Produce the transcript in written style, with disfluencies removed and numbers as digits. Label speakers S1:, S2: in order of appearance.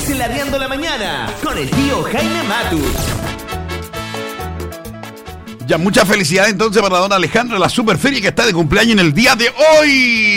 S1: Pixeladeando la mañana con el tío Jaime Matus.
S2: Ya, mucha felicidad entonces para don Alejandro, la superferia que está de cumpleaños en el día de hoy.